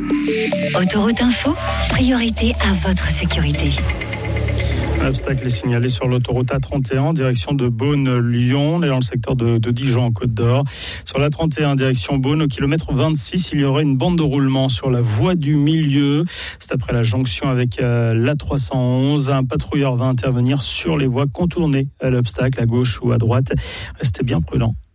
Autoroute Info, priorité à votre sécurité. Un obstacle est signalé sur l'autoroute A31, direction de Beaune-Lyon. On est dans le secteur de Dijon, en Côte d'Or. Sur la 31, direction Beaune, au kilomètre 26, il y aurait une bande de roulement sur la voie du milieu. C'est après la jonction avec l'A311. Un patrouilleur va intervenir sur les voies contournées à l'obstacle, à gauche ou à droite. Restez bien prudents.